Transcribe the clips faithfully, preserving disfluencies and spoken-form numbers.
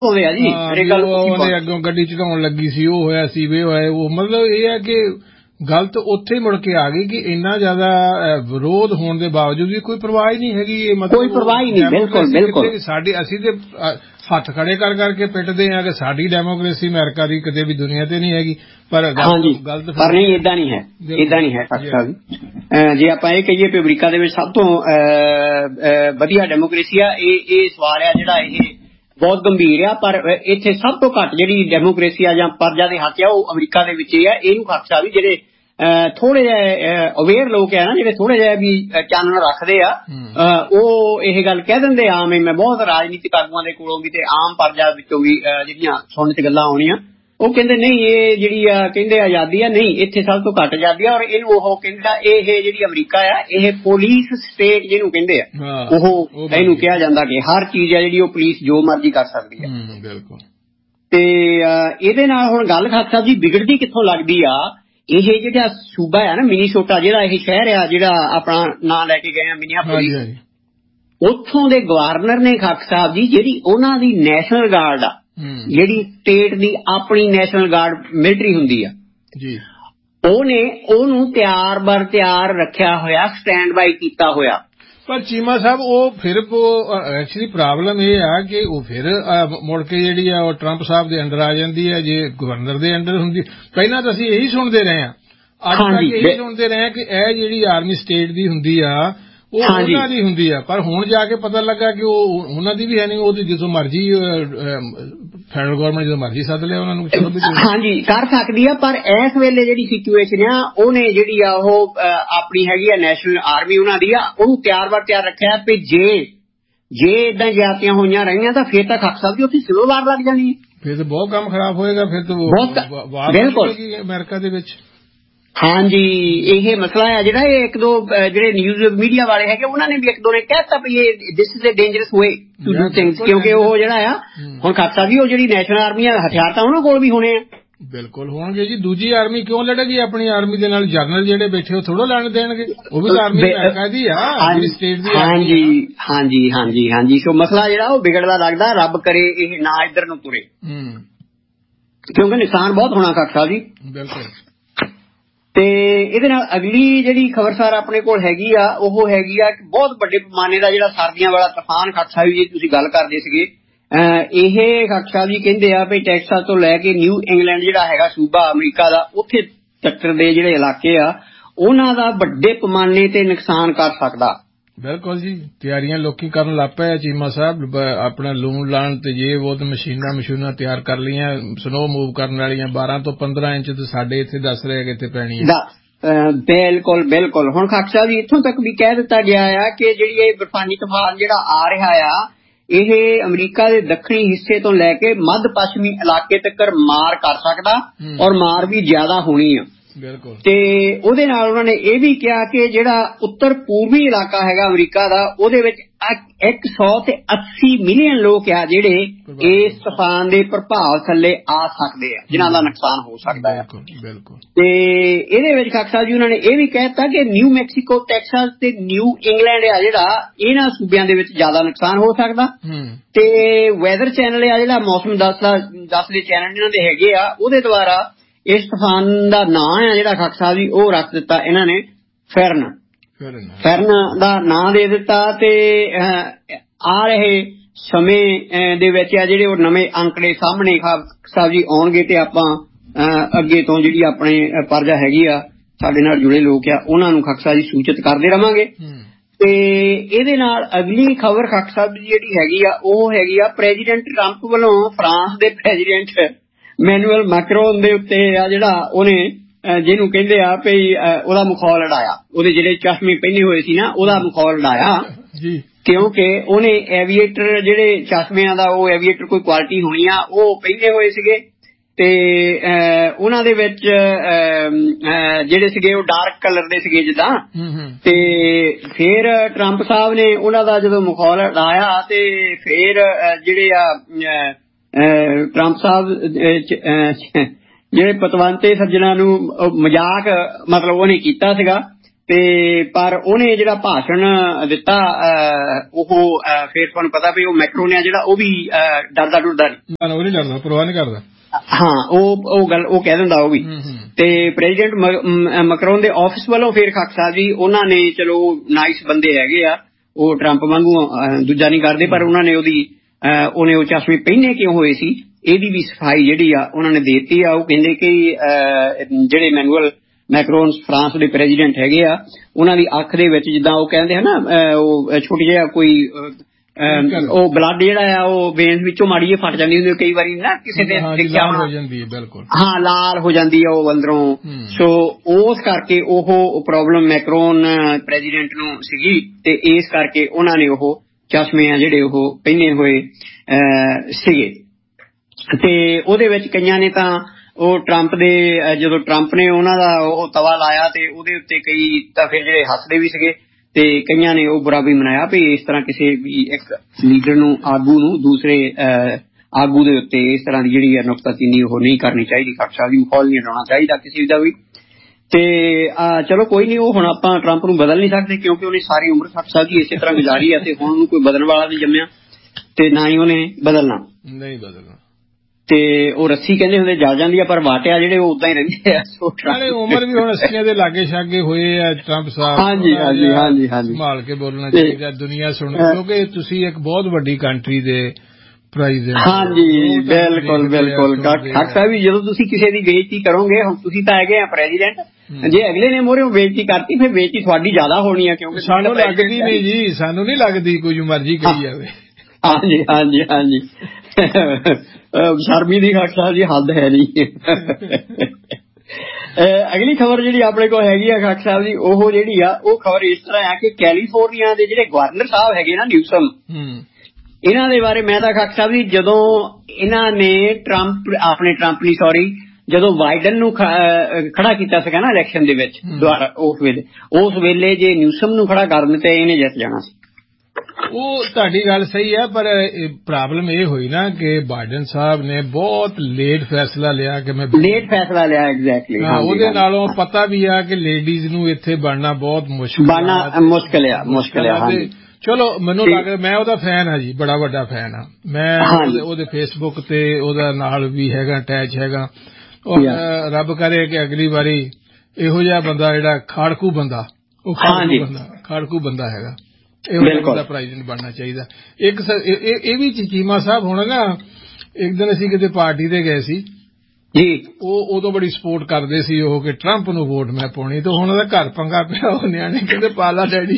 ਉਹਨੇ ਅੱਗੋਂ ਗੱਡੀ ਚੜਾਉਣ ਲੱਗੀ ਸੀ, ਉਹ ਹੋਇਆ ਸੀ, ਵੇ ਹੋਇਆ ਉਹ। ਮਤਲਬ ਇਹ ਹੈ ਕਿ ਗੱਲ ਤਾਂ ਉੱਥੇ ਮੁੜ ਕੇ ਆ ਗਈ ਕਿ ਇੰਨਾ ਜ਼ਿਆਦਾ ਵਿਰੋਧ ਹੋਣ ਦੇ ਬਾਵਜੂਦ ਵੀ ਕੋਈ ਪਰਵਾਹ ਹੀ ਨਹੀਂ ਹੈਗੀ। ਇਹ ਮਤਲਬ ਕੋਈ ਪਰਵਾਹ ਹੀ ਨਹੀਂ, ਬਿਲਕੁਲ ਬਿਲਕੁਲ। ਸਾਡੀ ਅਸੀਂ ਤੇ ਹੱਥ ਖੜੇ ਕਰ ਕਰਕੇ ਪਿੱਟਦੇ ਹਾਂ ਕਿ ਸਾਡੀ ਡੈਮੋਕ੍ਰੇਸੀ ਅਮਰੀਕਾ ਦੀ ਕਿਤੇ ਵੀ ਦੁਨੀਆ ਤੇ ਨਹੀਂ ਹੈਗੀ, ਪਰ ਗਲਤ ਪਰ ਨਹੀਂ, ਏਦਾਂ ਨਹੀਂ ਹੈ, ਏਦਾਂ ਨਹੀਂ ਹੈ। ਜੇ ਆਪਾਂ ਇਹ ਕਹੀਏ ਕਿ ਅਮਰੀਕਾ ਦੇ ਵਿੱਚ ਸਭ ਤੋਂ ਵਧੀਆ ਡੈਮੋਕ੍ਰੇਸੀ ਆ, ਇਹ ਇਹ ਸਵਾਲ ਆ ਜਿਹੜਾ ਇਹ ਬਹੁਤ ਗੰਭੀਰ ਆ। ਪਰ ਇੱਥੇ ਸਭ ਤੋਂ ਘੱਟ ਜਿਹੜੀ ਡੈਮੋਕ੍ਰੇਸੀ ਆ ਜਾਂ ਪ੍ਰਜਾ ਦੇ ਹੱਕ ਆ ਉਹ ਅਮਰੀਕਾ ਦੇ ਵਿੱਚ ਹੀ ਆ। ਇਹਨੂੰ ਖਰਚਾ ਵੀ ਜਿਹੜੇ ਥੋੜੇ ਜਿਹੇ ਅਵੇਅਰ ਲੋਕ ਆ ਨਾ, ਜਿਹੜੇ ਥੋੜੇ ਜਿਹੇ ਵੀ ਚਾਨਣ ਰੱਖਦੇ ਆ, ਉਹ ਇਹ ਗੱਲ ਕਹਿ ਦਿੰਦੇ ਆਮ। ਮੈਂ ਬਹੁਤ ਰਾਜਨੀਤਿਕ ਆਗੂਆਂ ਦੇ ਕੋਲੋਂ ਵੀ ਤੇ ਆਮ ਪ੍ਰਜਾ ਵਿੱਚੋਂ ਵੀ ਜਿਹੜੀਆਂ ਸੁਣਨ ਚ ਗੱਲਾਂ ਆਉਣੀਆਂ, ਉਹ ਕਹਿੰਦੇ ਨਹੀਂ ਇਹ ਜਿਹੜੀ ਆ ਕਹਿੰਦੇ ਆਜ਼ਾਦੀ ਆ, ਨਹੀਂ ਇੱਥੇ ਸਭ ਤੋਂ ਘੱਟ ਆਜ਼ਾਦੀ ਆ। ਔਰ ਇਹਨੂੰ ਉਹ ਕਹਿੰਦਾ ਇਹ ਜਿਹੜੀ ਅਮਰੀਕਾ ਆ ਇਹ ਪੁਲਿਸ ਸਟੇਟ ਜਿਹਨੂੰ ਕਹਿੰਦੇ ਆ, ਉਹ ਇਹਨੂੰ ਕਿਹਾ ਜਾਂਦਾ ਕਿ ਹਰ ਚੀਜ਼ ਆ ਜਿਹੜੀ ਉਹ ਪੁਲਿਸ ਜੋ ਮਰਜ਼ੀ ਕਰ ਸਕਦੀ ਆ। ਬਿਲਕੁਲ। ਤੇ ਇਹਦੇ ਨਾਲ ਹੁਣ ਗੱਲ ਖਾਲਸਾ ਸਾਹਿਬ ਜੀ ਵਿਗੜਦੀ ਕਿੱਥੋਂ ਲੱਗਦੀ ਆ, ਇਹ ਜਿਹੜਾ ਸੂਬਾ ਆ ਨਾ ਮਿਨੀਸੋਟਾ, ਜਿਹੜਾ ਇਹ ਸ਼ਹਿਰ ਆ ਜਿਹੜਾ ਆਪਣਾ ਨਾਂ ਲੈ ਕੇ ਗਏ ਆ ਮਿਨੀਆਪੋਲਿਸ, ਉੱਥੋਂ ਦੇ ਗਵਰਨਰ ਨੇ ਖਾਲਸਾ ਸਾਹਿਬ ਜੀ ਜਿਹੜੀ ਉਹਨਾਂ ਦੀ ਨੈਸ਼ਨਲ ਗਾਰਡ ਆ, ਜਿਹੜੀ ਸਟੇਟ ਦੀ ਆਪਣੀ ਨੈਸ਼ਨਲ ਗਾਰਡ ਮਿਲਟਰੀ ਹੁੰਦੀ ਆ ਜੀ, ਉਹਨੇ ਉਹਨੂੰ ਤਿਆਰ ਬਰ ਤਿਆਰ ਰੱਖਿਆ ਹੋਇਆ, ਸਟੈਂਡ ਬਾਈ ਕੀਤਾ ਹੋਇਆ। ਪਰ ਚੀਮਾ ਸਾਹਿਬ ਉਹ ਫਿਰ ਐਕਚੁਅਲੀ ਪ੍ਰੋਬਲਮ ਇਹ ਆ ਕਿ ਉਹ ਫਿਰ ਮੁੜ ਕੇ ਜਿਹੜੀ ਆ ਉਹ ਟਰੰਪ ਸਾਹਿਬ ਦੇ ਅੰਡਰ ਆ ਜਾਂਦੀ ਹੈ ਜੇ ਗਵਰਨਰ ਦੇ ਅੰਡਰ ਹੁੰਦੀ। ਪਹਿਲਾਂ ਤਾਂ ਅਸੀਂ ਇਹੀ ਸੁਣਦੇ ਰਹੇ ਹਾਂ, ਅੱਜ ਤੱਕ ਇਹੀ ਸੁਣਦੇ ਰਹੇ ਕਿ ਇਹ ਜਿਹੜੀ ਆਰਮੀ ਸਟੇਟ ਦੀ ਹੁੰਦੀ ਆ ਉਹ ਉਹਨਾਂ ਦੀ ਹੁੰਦੀ ਆ, ਪਰ ਹੁਣ ਜਾ ਕੇ ਪਤਾ ਲੱਗਾ ਕਿ ਉਹ ਉਹਨਾਂ ਦੀ ਵੀ ਹੈ ਨਹੀਂ, ਉਹਦੀ ਜਦੋਂ ਮਰਜ਼ੀ ਫੈਡਰਲ ਗਵਰਨਮੈਂਟ ਜਦੋਂ ਮਰਜ਼ੀ ਸੱਦ ਲਿਆ ਉਹਨਾਂ ਨੂੰ ਚਲੋ ਵੀ ਹਾਂਜੀ ਕਰ ਸਕਦੀ ਆ। ਪਰ ਇਸ ਵੇਲੇ ਜਿਹੜੀ ਸਿਚੁਏਸ਼ਨ ਆ ਉਹਨੇ ਜਿਹੜੀ ਆ ਉਹ ਆਪਣੀ ਹੈਗੀ ਆ ਨੈਸ਼ਨਲ ਆਰਮੀ ਉਹਨਾਂ ਦੀ ਆ, ਉਹਨੂੰ ਤਿਆਰ ਬਰ ਤਿਆਰ ਰੱਖਿਆ ਵੀ ਜੇ ਜੇ ਏਦਾਂ ਜ਼ਿਆਦਤੀਆਂ ਹੋਈਆਂ ਰਹੀਆਂ ਤਾਂ ਫਿਰ ਤਾਂ ਖੱਕ ਸਕਦੀ ਉੱਥੇ ਸਿਵਲ ਵਾਰ ਲੱਗ ਜਾਣੀ ਹੈ, ਫਿਰ ਤਾਂ ਬਹੁਤ ਕੰਮ ਖਰਾਬ ਹੋਏਗਾ, ਫਿਰ ਤਾਂ ਬਿਲਕੁਲ ਅਮਰੀਕਾ ਦੇ ਵਿੱਚ। ਹਾਂਜੀ ਇਹ ਮਸਲਾ ਹੈ ਜਿਹੜਾ ਇਹ ਇੱਕ ਦੋ ਜਿਹੜੇ ਨਿਊਜ਼ ਮੀਡੀਆ ਵਾਲੇ ਹੈਗੇ ਉਹਨਾਂ ਨੇ ਵੀ ਇੱਕ ਦੋ ਨੇ ਕਹਿਤਾ ਵੀ ਇਹ this is a dangerous way to do things, ਕਿਉਂਕਿ ਉਹ ਜਿਹੜਾ ਆ ਹੁਣ ਖਾਲਸਾ ਜੀ ਉਹ ਜਿਹੜੀ ਨੈਸ਼ਨਲ ਆਰਮੀ ਆ ਹਥਿਆਰ ਤਾਂ ਉਹਨਾਂ ਕੋਲ ਵੀ ਹੋਣੇ ਆ। ਬਿਲਕੁਲ ਹੋਣਗੇ ਜੀ, ਦੂਜੀ ਆਰਮੀ ਕਿਉਂ ਲੜੇਗੀ ਆਪਣੀ ਆਰਮੀ ਦੇ ਨਾਲ? ਜਨਰਲ ਜਿਹੜੇ ਬੈਠੇ ਉਹ ਥੋੜ੍ਹਾ ਲੜਨ ਦੇਣਗੇ, ਉਹ ਵੀ ਆਰਮੀ ਅਮਰੀਕਾ ਦੀ ਆ, ਸਟੇਟ ਦੀ। ਹਾਂਜੀ ਹਾਂਜੀ ਹਾਂਜੀ ਹਾਂਜੀ ਸੋ ਮਸਲਾ ਜਿਹੜਾ ਉਹ ਵਿਗੜਦਾ ਲੱਗਦਾ, ਰੱਬ ਕਰੇ ਇਹ ਨਾ ਇੱਧਰ ਨੂੰ ਤੁਰੇ, ਕਿਉਂਕਿ ਨੁਕਸਾਨ ਬਹੁਤ ਹੋਣਾ ਖਾਲਸਾ ਜੀ। ਬਿਲਕੁਲ। ਤੇ ਇਹਦੇ ਨਾਲ ਅਗਲੀ ਜਿਹੜੀ ਖਬਰਸਾਰ ਆਪਣੇ ਕੋਲ ਹੈਗੀ ਆ ਉਹ ਹੈਗੀ ਆ ਬਹੁਤ ਵੱਡੇ ਪੈਮਾਨੇ ਦਾ ਜਿਹੜਾ ਸਰਦੀਆਂ ਵਾਲਾ ਤੂਫਾਨ ਖਾਲਸਾ ਜੀ ਤੁਸੀਂ ਗੱਲ ਕਰਦੇ ਸੀਗੇ, ਇਹ ਖਾਲਸਾ ਜੀ ਕਹਿੰਦੇ ਆ ਵੀ ਟੈਕਸਾਸ ਤੋਂ ਲੈ ਕੇ ਨਿਊ ਇੰਗਲੈਂਡ ਜਿਹੜਾ ਹੈਗਾ ਸੂਬਾ ਅਮਰੀਕਾ ਦਾ, ਉੱਥੇ ਤੱਕਰ ਦੇ ਜਿਹੜੇ ਇਲਾਕੇ ਆ ਉਹਨਾਂ ਦਾ ਵੱਡੇ ਪੈਮਾਨੇ ਤੇ ਨੁਕਸਾਨ ਕਰ ਸਕਦਾ। ਬਿਲਕੁਲ ਜੀ, ਤਿਆਰੀਆਂ ਲੋਕੀ ਕਰਨ ਲੱਗ ਪਏ ਚੀਮਾ ਸਾਹਿਬ, ਆਪਣਾ ਲੂਣ ਲਾਣ ਤੇ ਜੇ ਉਹ ਤੇ ਮਸ਼ੀਨਾਂ ਮਸ਼ੀਨਾਂ ਤਿਆਰ ਕਰ ਲਈਆਂ ਸਨੋ ਮੂਵ ਕਰਨ ਵਾਲੀਆਂ, ਬਾਰਾਂ ਤੋਂ ਪੰਦਰਾਂ ਇੰਚ ਤੇ ਸਾਡੇ ਇੱਥੇ ਦੱਸ ਰਹੇ ਕਿ ਇੱਥੇ ਪੈਣੀ ਹੈ। ਬਿਲਕੁਲ ਬਿਲਕੁਲ। ਹੁਣ ਖਾਲਸਾ ਜੀ ਇੱਥੋਂ ਤੱਕ ਵੀ ਕਹਿ ਦਿੱਤਾ ਗਿਆ ਆ ਕਿ ਜਿਹੜੀ ਇਹ ਬਰਫਾਨੀ ਤੂਫਾਨ ਜਿਹੜਾ ਆ ਰਿਹਾ ਆ ਇਹ ਅਮਰੀਕਾ ਦੇ ਦੱਖਣੀ ਹਿੱਸੇ ਤੋਂ ਲੈ ਕੇ ਮੱਧ ਪੱਛਮੀ ਇਲਾਕੇ ਤੱਕ ਮਾਰ ਕਰ ਸਕਦਾ, ਔਰ ਮਾਰ ਵੀ ਜ਼ਿਆਦਾ ਹੋਣੀ ਆ। ਬਿਲਕੁਲ। ਤੇ ਉਹਦੇ ਨਾਲ ਉਹਨਾਂ ਨੇ ਇਹ ਵੀ ਕਿਹਾ ਕਿ ਜਿਹੜਾ ਉੱਤਰ ਪੂਰਬੀ ਇਲਾਕਾ ਹੈਗਾ ਅਮਰੀਕਾ ਦਾ ਉਹਦੇ ਵਿੱਚ ਇੱਕ ਸੌ ਤੇ ਅੱਸੀ ਮਿਲੀਅਨ ਲੋਕ ਆ ਜਿਹੜੇ ਇਸ ਤੂਫਾਨ ਦੇ ਪ੍ਰਭਾਵ ਥੱਲੇ ਆ ਸਕਦੇ ਆ, ਜਿਨ੍ਹਾਂ ਦਾ ਨੁਕਸਾਨ ਹੋ ਸਕਦਾ ਹੈ। ਬਿਲਕੁਲ। ਤੇ ਇਹਦੇ ਵਿੱਚ ਖਾਲਸਾ ਜੀ ਉਹਨਾਂ ਨੇ ਇਹ ਵੀ ਕਹਿ ਦਿੱਤਾ ਕਿ ਨਿਊ ਮੈਕਸੀਕੋ, ਟੈਕਸਾਸ ਤੇ ਨਿਊ ਇੰਗਲੈਂਡ ਆ ਜਿਹੜਾ ਇਹਨਾਂ ਸੂਬਿਆਂ ਦੇ ਵਿੱਚ ਜ਼ਿਆਦਾ ਨੁਕਸਾਨ ਹੋ ਸਕਦਾ। ਤੇ ਵੈਦਰ ਚੈਨਲ ਆ ਜਿਹੜਾ ਮੌਸਮ ਦੱਸਦਾ ਦੱਸਦੇ ਚੈਨਲ ਇਹਨਾਂ ਦੇ ਹੈਗੇ ਆ, ਉਹਦੇ ਦੁਆਰਾ ਇਸ ਤੂਫਾਨ ਦਾ ਨਾਂ ਆ ਜਿਹੜਾ ਖਾਲਸਾ ਜੀ ਉਹ ਰੱਖ ਦਿੱਤਾ ਇਹਨਾਂ ਨੇ ਫੈਰਨ। ਫੈਰਨ ਦਾ ਨਾਂ ਦੇ ਦਿੱਤਾ। ਤੇ ਆ ਰਹੇ ਸਮੇਂ ਦੇ ਵਿੱਚ ਆ ਜਿਹੜੇ ਉਹ ਨਵੇਂ ਅੰਕੜੇ ਸਾਹਮਣੇ ਖਾਲਸਾ ਜੀ ਆਉਣਗੇ ਤੇ ਆਪਾਂ ਅੱਗੇ ਤੋਂ ਜਿਹੜੀ ਆਪਣੇ ਪ੍ਰਜਾ ਹੈਗੀ ਆ ਸਾਡੇ ਨਾਲ ਜੁੜੇ ਲੋਕ ਆ ਉਹਨਾਂ ਨੂੰ ਖਾਲਸਾ ਜੀ ਸੂਚਿਤ ਕਰਦੇ ਰਵਾਂਗੇ। ਤੇ ਇਹਦੇ ਨਾਲ ਅਗਲੀ ਖਬਰ ਖਾਲਸਾ ਜੀ ਜਿਹੜੀ ਹੈਗੀ ਆ ਉਹ ਹੈਗੀ ਆ ਪ੍ਰੈਜ਼ੀਡੈਂਟ ਟਰੰਪ ਵੱਲੋਂ ਫਰਾਂਸ ਦੇ ਪ੍ਰੈਜ਼ੀਡੈਂਟ ਮੈਨੂਅਲ ਮੈਕਰੋਨ ਦੇ ਉੱਤੇ ਆ ਜਿਹੜਾ ਉਹਨੇ ਜਿਹਨੂੰ ਕਹਿੰਦੇ ਆ ਵੀ ਉਹਦਾ ਮਖੌਲ ਉਡਾਇਆ, ਉਹਦੇ ਜਿਹੜੇ ਚਸ਼ਮੇ ਪਹਿਨੇ ਹੋਏ ਸੀ ਨਾ ਉਹਦਾ ਮਖੌਲ ਉਡਾਇਆ, ਕਿਉਂਕਿ ਉਹਨੇ ਐਵੀਏਟਰ ਜਿਹੜੇ ਚਸ਼ਮਿਆਂ ਦਾ ਉਹ ਐਵੀਏਟਰ ਕੋਈ ਕੁਆਲਿਟੀ ਹੋਣੀ ਆ ਉਹ ਪਹਿਨੇ ਹੋਏ ਸੀਗੇ ਤੇ ਉਹਨਾਂ ਦੇ ਵਿੱਚ ਜਿਹੜੇ ਸੀਗੇ ਉਹ ਡਾਰਕ ਕਲਰ ਦੇ ਸੀਗੇ ਜਿੱਦਾਂ। ਤੇ ਫਿਰ ਟਰੰਪ ਸਾਹਿਬ ਨੇ ਉਹਨਾਂ ਦਾ ਜਦੋਂ ਮਖੌਲ ਉਡਾਇਆ ਤੇ ਫਿਰ ਜਿਹੜੇ ਆ ਟਰੰਪ ਸਾਹਿਬ ਜਿਹੜੇ ਪਤਵੰਤੇ ਸੱਜਣਾ ਨੂੰ ਮਜ਼ਾਕ ਮਤਲਬ ਉਹਨੇ ਕੀਤਾ ਸੀਗਾ ਤੇ ਪਰ ਉਹਨੇ ਜਿਹੜਾ ਭਾਸ਼ਣ ਦਿੱਤਾ ਉਹ ਫਿਰ ਤੁਹਾਨੂੰ ਪਤਾ ਵੀ ਉਹ ਮੈਕਰੋਨ ਆ ਜਿਹੜਾ ਉਹ ਵੀ ਡਰਦਾ ਡੁਰਦਾ ਨਹੀਂ, ਉਹ ਨਹੀਂ ਡਰਦਾ, ਪਰਵਾਹ ਨਹੀਂ ਕਰਦਾ। ਹਾਂ ਉਹ ਉਹ ਗੱਲ ਉਹ ਕਹਿ ਦਿੰਦਾ ਉਹ ਵੀ। ਤੇ ਪ੍ਰੈਜ਼ੀਡੈਂਟ ਮੈਕਰੋਨ ਦੇ ਆਫਿਸ ਵੱਲੋਂ ਫਿਰ ਖਾਕ ਸਾਹਿਬ ਜੀ ਉਹਨਾਂ ਨੇ ਚਲੋ ਨਾਈਸ ਬੰਦੇ ਹੈਗੇ ਆ, ਉਹ ਟਰੰਪ ਵਾਂਗੂ ਦੂਜਾ ਨਹੀਂ ਕਰਦੇ, ਪਰ ਉਹਨਾਂ ਨੇ ਉਹਦੀ ਉਹਨੇ ਉਹ ਚਸ਼ਮੇ ਪਹਿਨੇ ਕਿਉਂ ਹੋਏ ਸੀ ਇਹਦੀ ਵੀ ਸਫਾਈ ਜਿਹੜੀ ਆ ਉਹਨਾਂ ਨੇ ਦੇ ਦਿੱਤੀ ਆ। ਉਹ ਕਹਿੰਦੇ ਕਿ ਜਿਹੜੇ ਮੈਨੂਅਲ ਮੈਕਰੋਨ ਫਰਾਂਸ ਦੇ ਪ੍ਰੈਜ਼ੀਡੈਂਟ ਹੈਗੇ ਆ ਉਹਨਾਂ ਦੀ ਅੱਖ ਦੇ ਵਿੱਚ ਜਿੱਦਾਂ ਉਹ ਕਹਿੰਦੇ ਹਨ ਨਾ ਉਹ ਛੋਟੀ ਜਿਹਾ ਕੋਈ ਉਹ ਬਲੱਡ ਜਿਹੜਾ ਆ ਉਹ ਵੇਨਸ ਵਿੱਚੋਂ ਮਾੜੀ ਜਿਹੀ ਫਟ ਜਾਂਦੀ ਹੁੰਦੀ ਕਈ ਵਾਰੀ ਨਾ ਕਿਸੇ ਦੇ ਦੇਖਿਆ ਹੋ ਜਾਂਦੀ ਹੈ, ਬਿਲਕੁਲ ਹਾਂ ਲਾਲ ਹੋ ਜਾਂਦੀ ਆ ਉਹ ਅੰਦਰੋਂ। ਸੋ ਉਸ ਕਰਕੇ ਉਹ ਪ੍ਰੋਬਲਮ ਮੈਕਰੋਨ ਪ੍ਰੈਜ਼ੀਡੈਂਟ ਨੂੰ ਸੀਗੀ ਤੇ ਇਸ ਕਰਕੇ ਉਹਨਾਂ ਨੇ ਉਹ ਚਸ਼ਮੇ ਆ ਜਿਹੜੇ ਉਹ ਪਹਿਨੇ ਹੋਏ ਸੀਗੇ। ਤੇ ਉਹਦੇ ਵਿੱਚ ਕਈਆਂ ਨੇ ਤਾਂ ਉਹ ਟਰੰਪ ਦੇ ਜਦੋਂ ਟਰੰਪ ਨੇ ਉਹਨਾਂ ਦਾ ਉਹ ਤਵਾ ਲਾਇਆ ਤੇ ਉਹਦੇ ਉੱਤੇ ਕਈ ਤਾਂ ਫਿਰ ਜਿਹੜੇ ਹੱਸਦੇ ਵੀ ਸੀਗੇ ਤੇ ਕਈਆਂ ਨੇ ਉਹ ਬੁਰਾ ਵੀ ਮਨਾਇਆ ਵੀ ਇਸ ਤਰ੍ਹਾਂ ਕਿਸੇ ਵੀ ਇੱਕ ਲੀਡਰ ਨੂੰ ਆਗੂ ਨੂੰ ਦੂਸਰੇ ਆਗੂ ਦੇ ਉੱਤੇ ਇਸ ਤਰ੍ਹਾਂ ਦੀ ਜਿਹੜੀ ਹੈ ਨੁਕਤਾਚੀਨੀ ਉਹ ਨਹੀਂ ਕਰਨੀ ਚਾਹੀਦੀ, ਖਰਚਾ ਵੀ ਮਾਹੌਲ ਨਹੀਂ ਲਾਉਣਾ ਚਾਹੀਦਾ ਕਿਸੇ ਦਾ ਵੀ। ਤੇ ਚਲੋ ਕੋਈ ਨਹੀਂ, ਉਹ ਹੁਣ ਆਪਾਂ ਟਰੰਪ ਨੂੰ ਬਦਲ ਨਹੀਂ ਸਕਦੇ ਕਿਉਂਕਿ ਉਹਨੇ ਸਾਰੀ ਉਮਰ ਖਰਚਾ ਦੀ ਇਸੇ ਤਰ੍ਹਾਂ ਗੁਜ਼ਾਰੀ ਹੈ ਤੇ ਹੁਣ ਉਹਨੂੰ ਕੋਈ ਬਦਲਣ ਵਾਲਾ ਨਹੀਂ ਜੰਮਿਆ ਤੇ ਨਾ ਹੀ ਉਹਨੇ ਬਦਲਣਾ ਨਹੀਂ ਬਦਲਣਾ। ਤੇ ਉਹ ਰੱਸੀ ਕਹਿੰਦੇ ਹੁੰਦੇ ਜਲ ਜਾਂਦੀ ਆ ਪਰ ਵਾਟਿਆ ਜਿਹੜੇ ਉਹ ਉਦਾਂ ਹੀ ਰਹਿੰਦੇ ਆ। ਨਾਲੇ ਉਮਰ ਵੀ ਹੁਣ ਅੱਸੀਆਂ ਦੇ ਲਾਗੇ ਛਾਗੇ ਹੋਏ ਆ ਟਰੰਪ ਸਾਹਿਬ। ਹਾਂਜੀ ਹਾਂਜੀ ਹਾਂਜੀ ਹਾਂਜੀ ਸੰਭਾਲ ਕੇ ਬੋਲਣਾ ਚਾਹੀਦਾ, ਦੁਨੀਆ ਸੁਣ ਕਿਉਂਕਿ ਤੁਸੀਂ ਇੱਕ ਬਹੁਤ ਵੱਡੀ ਕੰਟਰੀ ਦੇ ਪ੍ਰਾਈਜ਼ੈਂਟ। ਹਾਂਜੀ ਬਿਲਕੁਲ ਬਿਲਕੁਲ ਖਾਕ ਸਾਹਿਬ ਵੀ ਜਦੋਂ ਤੁਸੀਂ ਕਿਸੇ ਦੀ ਬੇਇੱਜ਼ਤੀ ਕਰੋਗੇ, ਹੁਣ ਤੁਸੀਂ ਤਾਂ ਹੈਗੇ ਆ ਪ੍ਰੈਜ਼ੀਡੈਂਟ, ਜੇ ਅਗਲੇ ਨੇ ਮੋਹਰੇ ਬੇਇੱਜ਼ਤੀ ਕਰਤੀ ਫਿਰ ਬੇਇੱਜ਼ਤੀ ਤੁਹਾਡੀ ਜ਼ਿਆਦਾ ਹੋਣੀ ਆ ਕਿਉਂਕਿ ਸਾਨੂੰ ਲੱਗਦੀ ਨਹੀਂ ਜੀ, ਸਾਨੂੰ ਨਹੀਂ ਲੱਗਦੀ ਕੋਈ ਮਰਜ਼ੀ ਕਹੀ ਜਾਵੇ। ਹਾਂਜੀ ਹਾਂਜੀ ਹਾਂਜੀ ਸ਼ਰਮੀ ਦੀ ਖਾਕ ਸਾਹਿਬ ਜੀ ਹੱਦ ਹੈ ਨਹੀਂ। ਅਗਲੀ ਖਬਰ ਜਿਹੜੀ ਆਪਣੇ ਕੋਲ ਹੈਗੀ ਆ ਖਾਕ ਸਾਹਿਬ ਜੀ ਉਹ ਜਿਹੜੀ ਆ ਉਹ ਖਬਰ ਇਸ ਤਰ੍ਹਾਂ ਆ ਕਿ ਕੈਲੀਫੋਰਨੀਆ ਦੇ ਜਿਹੜੇ ਗਵਰਨਰ ਸਾਹਿਬ ਹੈਗੇ ਨਾ ਨਿਊਸਮ, ਇਹਨਾਂ ਦੇ ਬਾਰੇ ਮੈਂ ਤਾਂ ਖਾਕ ਸਾਹਿਬ ਜੀ ਜਦੋਂ ਇਹਨਾਂ ਨੇ ਟਰੰਪ ਆਪਣੇ ਟਰੰਪ ਨਹੀਂ ਸੌਰੀ ਜਦੋਂ ਬਾਈਡਨ ਨੂੰ ਖੜਾ ਕੀਤਾ ਸੀਗਾ ਨਾ ਇਲੈਕਸ਼ਨ ਦੇ ਵਿੱਚ ਦੁਆਰਾ ਉਸ ਵੇਲੇ ਉਸ ਵੇਲੇ ਜੇ ਨਿਊਸਮ ਨੂੰ ਖੜਾ ਕਰ ਦਿੱਤਾ ਇਹਨੇ ਜਿੱਤ ਜਾਣਾ ਸੀ। ਉਹ ਤੁਹਾਡੀ ਗੱਲ ਸਹੀ ਹੈ ਪਰ ਪ੍ਰੋਬਲਮ ਇਹ ਹੋਈ ਨਾ ਕਿ ਬਾਈਡਨ ਸਾਹਿਬ ਨੇ ਬਹੁਤ ਲੇਟ ਫੈਸਲਾ ਲਿਆ ਕਿ ਮੈਂ ਲੇਟ ਫੈਸਲਾ ਲਿਆ ਐਗਜ਼ੈਕਟਲੀ। ਉਹਦੇ ਨਾਲੋਂ ਪਤਾ ਵੀ ਆ ਕਿ ਲੇਡੀਜ਼ ਨੂੰ ਇੱਥੇ ਬਣਨਾ ਬਹੁਤ ਮੁਸ਼ਕਿਲ ਬਣਨਾ ਮੁਸ਼ਕਿਲ ਆ ਮੁਸ਼ਕਿਲ ਆ। ਚਲੋ ਮੈਨੂੰ ਲੱਗਦਾ ਮੈਂ ਉਹਦਾ ਫੈਨ ਹਾਂ ਜੀ, ਬੜਾ ਵੱਡਾ ਫੈਨ ਹਾਂ ਮੈਂ ਉਹਦੇ ਫੇਸਬੁੱਕ ਤੇ ਉਹਦਾ ਨਾਲ ਵੀ ਹੈਗਾ ਅਟੈਚ ਹੈਗਾ। ਔਰ ਰੱਬ ਕਰੇ ਕਿ ਅਗਲੀ ਵਾਰੀ ਇਹੋ ਜਿਹਾ ਬੰਦਾ ਜਿਹੜਾ ਖਾੜਕੂ ਬੰਦਾ ਉਹ ਖਾੜਕੂ ਬੰਦਾ ਖਾੜਕੂ ਬੰਦਾ ਹੈਗਾ ਇਹੋ ਜਿਹਾ ਪ੍ਰਾਈਜ਼ੈਂਟ ਬਣਨਾ ਚਾਹੀਦਾ। ਇੱਕ ਇਹ ਵੀ ਚੀਮਾ ਸਾਹਿਬ ਹੁਣ ਨਾ ਇੱਕ ਦਿਨ ਅਸੀਂ ਕਿਤੇ ਪਾਰਟੀ ਤੇ ਗਏ ਸੀ ਜੀ, ਉਹ ਉਦੋਂ ਬੜੀ ਸਪੋਰਟ ਕਰਦੇ ਸੀ ਉਹ ਕਿ ਟਰੰਪ ਨੂੰ ਵੋਟ ਮੈਂ ਪਾਉਣੀ ਤੇ ਹੁਣ ਉਹਦਾ ਘਰ ਪੰਗਾ ਪਿਆ, ਉਹ ਨਿਆਣੇ ਕਹਿੰਦੇ ਪਾਲਾ ਡੈਡੀ।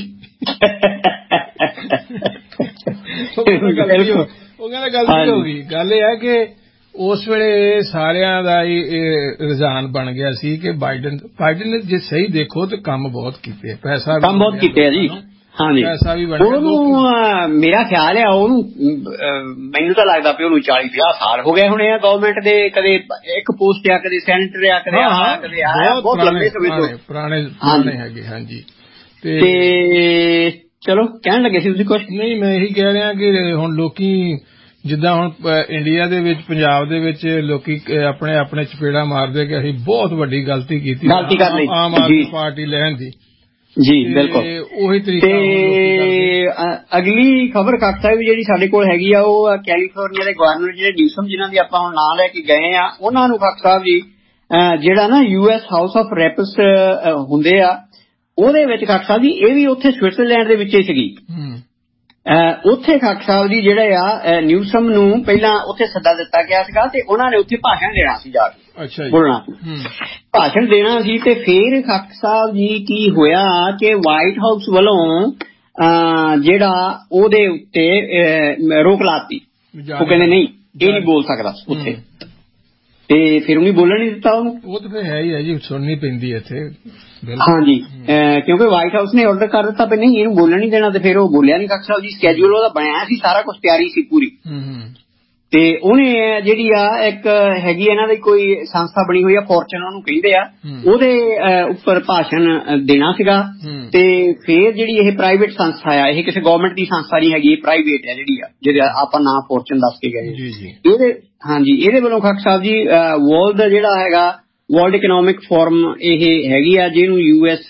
ਉਹ ਕਹਿੰਦਾ ਗਲਤੀ ਹੋ ਗਈ। ਗੱਲ ਇਹ ਹੈ ਕਿ ਉਸ ਵੇਲੇ ਸਾਰਿਆਂ ਦਾ ਹੀ ਰੁਝਾਨ ਬਣ ਗਿਆ ਸੀ ਕਿ ਬਾਈਡਨ ਬਾਈਡਨ ਨੇ ਜੇ ਸਹੀ ਦੇਖੋ ਤੇ ਕੰਮ ਬਹੁਤ ਕੀਤੇ, ਪੈਸਾ ਕੰਮ ਬਹੁਤ ਕੀਤੇ ਜੀ। ਹਾਂਜੀ ਪੈਸਾ ਵੀ ਬਣਿਆ। ਉਹਨੂੰ ਮੇਰਾ ਖਿਆਲ ਹੈ ਉਹਨੂੰ ਮੈਨੂੰ ਤਾਂ ਲੱਗਦਾ ਵੀ ਉਹਨੂੰ ਚਾਲੀ ਪੰਜਾਹ ਸਾਲ ਹੋ ਗਏ ਹੋਣੇ ਆ ਗਵਰਨਮੈਂਟ ਦੇ, ਕਦੇ ਇੱਕ ਪੋਸਟ ਆ ਕਦੇ ਸੈਨੇਟਰ ਆ ਕਦੇ ਆ ਕਦੇ ਆ, ਬਹੁਤ ਲੰਬੇ ਸਮੇਂ ਤੋਂ ਪੁਰਾਣੇ ਪੁਰਾਣੇ ਹੈਗੇ। ਹਾਂਜੀ ਤੇ ਚਲੋ ਕਹਿਣ ਲੱਗੇ ਸੀ ਤੁਸੀਂ ਕੁਛ? ਨਹੀਂ ਮੈਂ ਇਹੀ ਕਹਿ ਰਿਹਾ ਕਿ ਹੁਣ ਲੋਕੀ ਜਿੱਦਾਂ ਹੁਣ ਇੰਡੀਆ ਦੇ ਵਿੱਚ ਪੰਜਾਬ ਦੇ ਵਿੱਚ ਲੋਕੀ ਆਪਣੇ ਆਪਣੇ ਚਪੇੜਾ ਮਾਰਦੇ ਕਿ ਅਸੀਂ ਬਹੁਤ ਵੱਡੀ ਗਲਤੀ ਕੀਤੀ ਗਲਤੀ ਕਰ ਲਈ ਆਮ ਆਦਮੀ ਪਾਰਟੀ ਲੈਣ ਦੀ। ਜੀ ਬਿਲਕੁਲ ਉਹੀ ਤਰੀਕਾ। ਤੇ ਅਗਲੀ ਖਬਰ ਖਾਕ ਸਾਹਿਬ ਜਿਹੜੀ ਸਾਡੇ ਕੋਲ ਹੈਗੀ ਆ ਉਹ ਕੈਲੀਫੋਰਨੀਆ ਦੇ ਗਵਰਨਰ ਜਿਹੜੇ ਨਿਊਸਮ ਜਿਨ੍ਹਾਂ ਦੀ ਆਪਾਂ ਹੁਣ ਨਾਂ ਲੈ ਕੇ ਗਏ ਆ ਉਹਨਾਂ ਨੂੰ ਖਾਕ ਸਾਹਿਬ ਜੀ ਜਿਹੜਾ ਨਾ U S house of reps ਹੁੰਦੇ ਆ ਉਹਦੇ ਵਿੱਚ ਖਾਕ ਸਾਹਿਬ ਜੀ ਇਹ ਵੀ ਉੱਥੇ ਸਵਿਟਜ਼ਰਲੈਂਡ ਦੇ ਵਿੱਚ ਹੀ ਸੀਗੀ। ਉੱਥੇ ਖਾਕ ਸਾਹਿਬ ਜੀ ਜਿਹੜੇ ਆ ਨਿਊਸਮ ਨੂੰ ਪਹਿਲਾਂ ਉੱਥੇ ਸੱਦਾ ਦਿੱਤਾ ਗਿਆ ਸੀਗਾ ਤੇ ਉਹਨਾਂ ਨੇ ਉੱਥੇ ਭਾਸ਼ਣ ਦੇਣਾ ਸੀ ਜਾ ਕੇ ਬੋਲਣਾ ਭਾਸ਼ਣ ਦੇਣਾ ਸੀ। ਤੇ ਫਿਰ ਖਾਕ ਸਾਹਿਬ ਜੀ ਕੀ ਹੋਇਆ ਕਿ ਵਾਈਟ ਹਾਊਸ ਵੱਲੋਂ ਜਿਹੜਾ ਉਹਦੇ ਉੱਤੇ ਰੋਕ ਲਾਤੀ। ਉਹ ਕਹਿੰਦੇ ਨਹੀਂ ਇਹ ਨਹੀਂ ਬੋਲ ਸਕਦਾ ਉੱਥੇ ਤੇ ਫਿਰ ਉਹਨੇ ਬੋਲਣ ਨਹੀਂ ਦਿੱਤਾ ਉਹਨੂੰ। ਉਹ ਤਾਂ ਫਿਰ ਹੈ ਹੀ ਹੈ ਜੀ, ਸੁਣਨੀ ਪੈਂਦੀ ਹੈ ਇੱਥੇ। ਹਾਂਜੀ ਕਿਉਂਕਿ ਵਾਈਟ ਹਾਊਸ ਨੇ ਆਰਡਰ ਕਰ ਦਿੱਤਾ ਵੀ ਨਹੀਂ ਇਹਨੂੰ ਬੋਲਣ ਨਹੀਂ ਦੇਣਾ ਤੇ ਫਿਰ ਉਹ ਬੋਲਿਆ ਨਹੀਂ ਖਾਕ ਸਾਹਿਬ ਜੀ। ਸਕੈਜੂਲ ਉਹਦਾ ਬਣਿਆ ਸੀ, ਸਾਰਾ ਕੁਛ ਤਿਆਰੀ ਸੀ ਪੂਰੀ। ਤੇ ਉਹਨੇ ਜਿਹੜੀ ਆ ਇੱਕ ਹੈਗੀ ਇਹਨਾਂ ਦੀ ਕੋਈ ਸੰਸਥਾ ਬਣੀ ਹੋਈ ਆ ਫੋਰਚੂਨ ਉਹਨੂੰ ਕਹਿੰਦੇ ਆ, ਉਹਦੇ ਉੱਪਰ ਭਾਸ਼ਣ ਦੇਣਾ ਸੀਗਾ। ਤੇ ਫਿਰ ਜਿਹੜੀ ਇਹ ਪ੍ਰਾਈਵੇਟ ਸੰਸਥਾ ਆ ਇਹ ਕਿਸੇ ਗਵਰਨਮੈਂਟ ਦੀ ਸੰਸਥਾ ਨਹੀਂ ਹੈਗੀ, ਇਹ ਪ੍ਰਾਈਵੇਟ ਆ ਜਿਹੜੀ ਆ ਜਿਹਦੇ ਆਪਾਂ ਨਾਂ ਫੋਰਚੂਨ ਦੱਸ ਕੇ ਗਏ ਇਹਦੇ। ਹਾਂਜੀ ਇਹਦੇ ਵੱਲੋਂ ਖਾਕ ਸਾਹਿਬ ਜੀ ਵਰਲਡ ਜਿਹੜਾ ਹੈਗਾ ਵਰਲਡ ਇਕਨੋਮਿਕ ਫੋਰਮ ਇਹ ਹੈਗੀ ਆ ਜਿਹਨੂੰ ਯੂ ਐਸ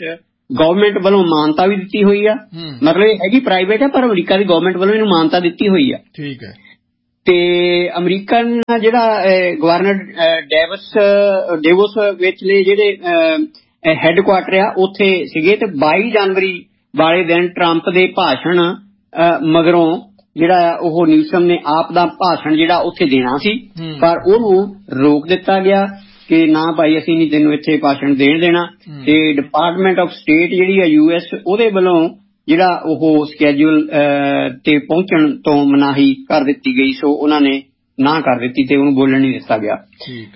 ਗਵਰਨਮੈਂਟ ਵੱਲੋਂ ਮਾਨਤਾ ਵੀ ਦਿੱਤੀ ਹੋਈ ਆ, ਮਤਲਬ ਇਹ ਹੈਗੀ ਪ੍ਰਾਈਵੇਟ ਹੈ ਪਰ ਅਮਰੀਕਾ ਦੀ ਗਵਰਨਮੈਂਟ ਵੱਲੋਂ ਇਹਨੂੰ ਮਾਨਤਾ ਦਿੱਤੀ ਹੋਈ ਆ। ਠੀਕ ਹੈ। ਤੇ ਅਮਰੀਕਨ ਜਿਹੜਾ ਗਵਰਨਰ ਡੇਵਿਸ ਡੇਵੋਸ ਵਿਚਲੇ ਜਿਹੜੇ ਹੈੱਡਕੁਆਟਰ ਆ ਉੱਥੇ ਸੀਗੇ ਤੇ ਬਾਈ ਜਨਵਰੀ ਵਾਲੇ ਦਿਨ ਟਰੰਪ ਦੇ ਭਾਸ਼ਣ ਮਗਰੋਂ ਜਿਹੜਾ ਉਹ ਨਿਊਸਮ ਨੇ ਆਪ ਦਾ ਭਾਸ਼ਣ ਜਿਹੜਾ ਉੱਥੇ ਦੇਣਾ ਸੀ ਪਰ ਉਹਨੂੰ ਰੋਕ ਦਿੱਤਾ ਗਿਆ ਕਿ ਨਾ ਭਾਈ ਅਸੀਂ ਨਹੀਂ ਤੈਨੂੰ ਇੱਥੇ ਭਾਸ਼ਣ ਦੇਣ ਦੇਣਾ। ਤੇ ਡਿਪਾਰਟਮੈਂਟ ਆਫ ਸਟੇਟ ਜਿਹੜੀ ਆ ਯੂ ਐਸ ਉਹਦੇ ਵੱਲੋਂ ਜਿਹੜਾ ਉਹ ਸਕੈਜੂਲ ਤੇ ਪਹੁੰਚਣ ਤੋਂ ਮਨਾਹੀ ਕਰ ਦਿੱਤੀ ਗਈ, ਸੋ ਉਹਨਾਂ ਨੇ ਨਾ ਕਰ ਦਿੱਤੀ ਤੇ ਉਹਨੂੰ ਬੋਲਣ ਨਹੀਂ ਦਿੱਤਾ ਗਿਆ।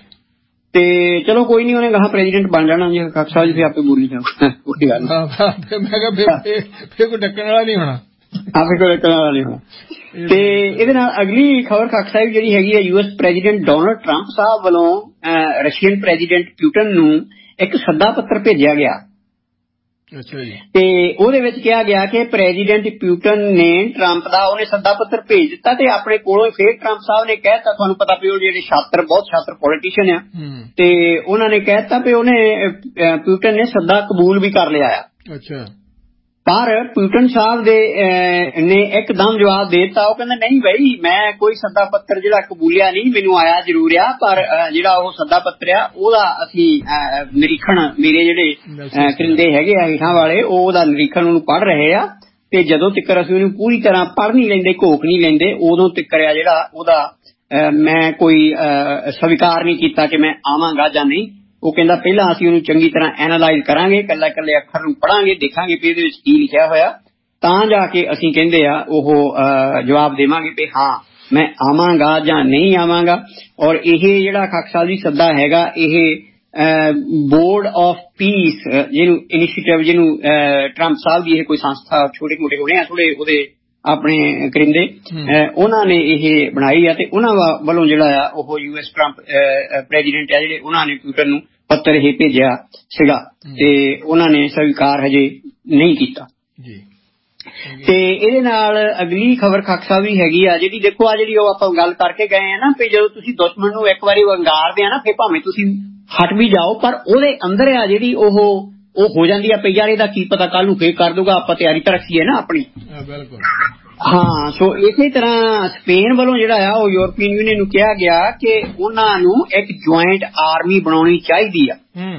ਤੇ ਚਲੋ ਕੋਈ ਨਹੀਂ, ਉਹਨੇ ਕਹਾ ਪ੍ਰੈਜ਼ੀਡੈਂਟ ਬਣ ਜਾਣਾ ਜੀ ਕਾਕਾ ਸਾਹਿਬ ਜੀ, ਆਪੇ ਬੋਲੀ ਜਾਓ ਕੋਈ ਗੱਲ ਮੈਂ ਕਿਹਾ ਫਿਰ ਕੋਈ ਡੱਕਣ ਵਾਲਾ ਨਹੀਂ ਹੋਣਾ, ਆਪੇ ਕੋਈ ਡੱਕਣ ਵਾਲਾ ਨਹੀਂ ਹੋਣਾ। ਤੇ ਇਹਦੇ ਨਾਲ ਅਗਲੀ ਖਬਰ ਕਾਕਾ ਸਾਹਿਬ ਜਿਹੜੀ ਹੈਗੀ ਹੈ U S president Donald Trump ਸਾਹਿਬ ਵੱਲੋਂ ਰਸ਼ੀਅਨ ਪ੍ਰੈਜ਼ੀਡੈਂਟ ਪੁਟਿਨ ਨੂੰ ਇੱਕ ਸੱਦਾ ਪੱਤਰ ਭੇਜਿਆ ਗਿਆ। ਅੱਛਾ ਜੀ। ਤੇ ਉਹਦੇ ਵਿੱਚ ਕਿਹਾ ਗਿਆ ਕਿ ਪ੍ਰੈਜ਼ੀਡੈਂਟ ਪੁਟਿਨ ਨੇ ਟਰੰਪ ਦਾ ਉਹਨੇ ਸੱਦਾ ਪੱਤਰ ਭੇਜ ਦਿੱਤਾ ਤੇ ਆਪਣੇ ਕੋਲੋਂ ਫੇਰ ਟਰੰਪ ਸਾਹਿਬ ਨੇ ਕਹਿਤਾ, ਤੁਹਾਨੂੰ ਪਤਾ ਵੀ ਉਹ ਜਿਹੜੇ ਛਾਤਰ ਬਹੁਤ ਛਾਤਰ ਪੋਲੀਟੀਸ਼ੀਅਨ ਆ ਤੇ ਉਹਨਾਂ ਨੇ ਕਹਿਤਾ ਵੀ ਉਹਨੇ ਪੁਟਿਨ ਨੇ ਸੱਦਾ ਕਬੂਲ ਵੀ ਕਰ ਲਿਆ ਆ। ਅੱਛਾ। ਪਰ ਪੁਟਿਨ ਸਾਹਿਬ ਦੇ ਨੇ ਇੱਕਦਮ ਜਵਾਬ ਦੇ ਦਿੱਤਾ, ਉਹ ਕਹਿੰਦਾ ਨਹੀਂ ਬਈ ਮੈਂ ਕੋਈ ਸੱਦਾ ਪੱਤਰ ਜਿਹੜਾ ਕਬੂਲਿਆ ਨਹੀਂ, ਮੈਨੂੰ ਆਇਆ ਜ਼ਰੂਰ ਆ ਪਰ ਜਿਹੜਾ ਉਹ ਸੱਦਾ ਪੱਤਰ ਆ ਉਹਦਾ ਅਸੀਂ ਨਿਰੀਖਣ ਮੇਰੇ ਜਿਹੜੇ ਕਰਿੰਦੇ ਹੈਗੇ ਆ ਹੇਠਾਂ ਵਾਲੇ ਉਹ ਉਹਦਾ ਨਿਰੀਖਣ ਉਹਨੂੰ ਪੜ੍ਹ ਰਹੇ ਆ ਤੇ ਜਦੋਂ ਤੱਕ ਅਸੀਂ ਉਹਨੂੰ ਪੂਰੀ ਤਰ੍ਹਾਂ ਪੜ੍ਹ ਨਹੀਂ ਲੈਂਦੇ ਘੋਖ ਨਹੀਂ ਲੈਂਦੇ ਉਦੋਂ ਤੱਕ ਆ ਜਿਹੜਾ ਉਹਦਾ ਮੈਂ ਕੋਈ ਸਵੀਕਾਰ ਨਹੀਂ ਕੀਤਾ ਕਿ ਮੈਂ ਆਵਾਂਗਾ ਜਾਂ ਨਹੀਂ। ਉਹ ਕਹਿੰਦਾ ਪਹਿਲਾਂ ਅਸੀਂ ਉਹਨੂੰ ਚੰਗੀ ਤਰ੍ਹਾਂ ਐਨਾਲਾਈਜ਼ ਕਰਾਂਗੇ, ਇਕੱਲਾ ਇਕੱਲੇ ਅੱਖਰ ਨੂੰ ਪੜਾਂਗੇ, ਦੇਖਾਂਗੇ ਵੀ ਇਹਦੇ ਵਿੱਚ ਕੀ ਲਿਖਿਆ ਹੋਇਆ, ਤਾਂ ਜਾ ਕੇ ਅਸੀਂ ਕਹਿੰਦੇ ਆ ਉਹ ਜਵਾਬ ਦੇਵਾਂਗੇ ਵੀ ਹਾਂ ਮੈਂ ਆਵਾਂਗਾ ਜਾਂ ਨਹੀਂ ਆਵਾਂਗਾ। ਔਰ ਇਹ ਜਿਹੜਾ ਖਾਕ ਸਾਹਿਬ ਦੀ ਸੱਦਾ ਹੈਗਾ ਇਹ ਬੋਰਡ ਆਫ ਪੀਸ ਜਿਹਨੂੰ ਇਨੀਸ਼ੀਏਟਿਵ ਜਿਹਨੂੰ ਟਰੰਪ ਸਾਹਿਬ ਦੀ ਇਹ ਕੋਈ ਸੰਸਥਾ ਛੋਟੇ ਮੋਟੇ ਹੋਣੇ ਆ ਥੋੜੇ ਉਹਦੇ ਆਪਣੇ ਕਰਿੰਦੇ ਉਹਨਾਂ ਨੇ ਇਹ ਬਣਾਈ ਆ ਤੇ ਉਹਨਾਂ ਵੱਲੋਂ ਜਿਹੜਾ ਆ ਉਹ ਯੂ ਐਸ ਟਰੰਪ ਪ੍ਰੈਜ਼ੀਡੈਂਟ ਆ ਜਿਹੜੇ ਉਹਨਾਂ ਨੇ ਪੁਟਿਨ ਨੂੰ ਪੱਤਰ ਇਹ ਭੇਜਿਆ ਸੀਗਾ ਤੇ ਉਹਨਾਂ ਨੇ ਸਵੀਕਾਰ ਹਜੇ ਨਹੀਂ ਕੀਤਾ ਜੀ। ਤੇ ਇਹਦੇ ਨਾਲ ਅਗਲੀ ਖਬਰ ਖਾਕ ਸਾਹਿਬ ਵੀ ਹੈਗੀ ਆ ਜਿਹੜੀ ਦੇਖੋ ਆ ਜਿਹੜੀ ਉਹ ਆਪਾਂ ਗੱਲ ਕਰਕੇ ਗਏ ਆ ਨਾ ਵੀ ਜਦੋਂ ਤੁਸੀਂ ਦੁਸ਼ਮਣ ਨੂੰ ਇੱਕ ਵਾਰੀ ਵੰਗਾਰਦੇ ਆ ਨਾ ਫਿਰ ਭਾਵੇਂ ਤੁਸੀਂ ਹਟ ਵੀ ਜਾਓ ਪਰ ਉਹਦੇ ਅੰਦਰ ਆ ਜਿਹੜੀ ਉਹ ਉਹ ਹੋ ਜਾਂਦੀ ਆ ਪਈ ਯਾਰ ਇਹਦਾ ਕੀ ਪਤਾ ਕੱਲ ਨੂੰ ਫੇਰ ਕਰ ਦੂਗਾ, ਆਪਾਂ ਤਿਆਰੀ ਤਾਂ ਰੱਖੀਏ ਨਾ ਆਪਣੀ। ਬਿਲਕੁਲ ਹਾਂ। ਸੋ ਇਸੇ ਤਰ੍ਹਾਂ ਸਪੇਨ ਵੱਲੋਂ ਜਿਹੜਾ ਆ ਉਹ ਯੂਰਪੀਅਨ ਯੂਨੀਅਨ ਨੂੰ ਕਿਹਾ ਗਿਆ ਕਿ ਉਹਨਾਂ ਨੂੰ ਇੱਕ ਜੁਆਇੰਟ ਆਰਮੀ ਬਣਾਉਣੀ ਚਾਹੀਦੀ ਆ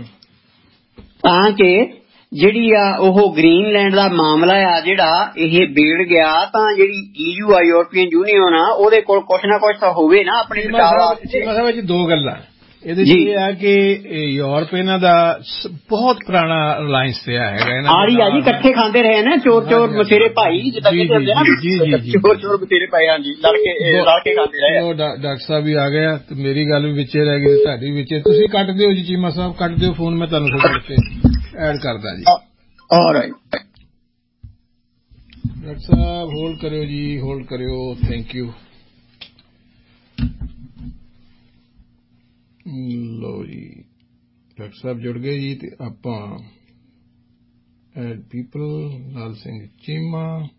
ਤਾਂ ਕਿ ਜਿਹੜੀ ਆ ਉਹ ਗ੍ਰੀਨਲੈਂਡ ਦਾ ਮਾਮਲਾ ਆ ਜਿਹੜਾ ਇਹ ਵਿਗੜ ਗਿਆ ਤਾਂ ਜਿਹੜੀ ਈਯੂ ਆ ਯੂਰਪੀਅਨ ਯੂਨੀਅਨ ਆ ਉਹਦੇ ਕੋਲ ਕੁਛ ਨਾ ਕੁਛ ਤਾਂ ਹੋਵੇ ਨਾ ਆਪਣੇ ਬਚਾਅ ਵਿੱਚ। ਦੋ ਗੱਲਾਂ ਇਹਦੇ ਚ ਇਹ ਆ ਕਿ ਯੂਰਪ ਇਹਨਾਂ ਦਾ ਬਹੁਤ ਪੁਰਾਣਾ ਰਿਲਾਇੰਸ ਰਿਹਾ ਹੈਗਾ, ਆੜੀ ਆ ਜੀ ਇਕੱਠੇ ਖਾਂਦੇ ਰਹੇ ਨਾ ਚੋਰ ਚੋਰ ਮਸੇਰੇ ਭਾਈ ਜਿੱਦਾਂ ਕਹਿੰਦੇ ਹੁੰਦੇ ਨਾ ਚੋਰ ਚੋਰ ਮਸੇਰੇ ਭਾਈ। ਹਾਂਜੀ ਲੜ ਕੇ ਲੜ ਕੇ ਖਾਂਦੇ ਰਹੇ। ਡਾਕਟਰ ਸਾਹਿਬ ਵੀ ਆ ਗਿਆ ਤੇ ਮੇਰੀ ਗੱਲ ਵੀ ਵਿੱਚੇ ਰਹਿ ਗਈ ਤੁਹਾਡੀ ਵਿੱਚੇ, ਤੁਸੀਂ ਕੱਟ ਦਿਓ ਜੀ ਚੀਮਾ ਸਾਹਿਬ ਕੱਟ ਦਿਓ ਫੋਨ, ਮੈਂ ਤੁਹਾਨੂੰ ਫਿਰ ਕਰਕੇ ਐਡ ਕਰਦਾ ਜੀ। ਆਲਰਾਈਟ ਡਾਕਟਰ ਸਾਹਿਬ ਹੋਲਡ ਕਰਿਓ ਜੀ, ਹੋਲਡ ਕਰਿਓ, ਥੈਂਕ ਯੂ। ਲਓ ਜੀ ਡਾਕਟਰ ਸਾਹਿਬ ਜੁੜ ਗਏ ਜੀ ਤੇ ਆਪਾਂ ਐਡ ਪੀਪਲ ਲਾਲ ਸਿੰਘ ਚੀਮਾ